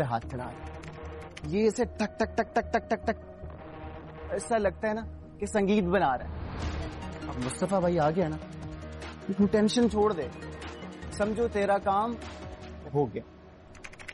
पे हाथ चढ़ा रहा है। ये इसे टक टक टक टक टक टक टक ऐसा लगता है ना कि संगीत बना रहा है। अब मुस्तफा भाई आ गया ना, तू टेंशन छोड़ दे, समझो तेरा काम हो गया।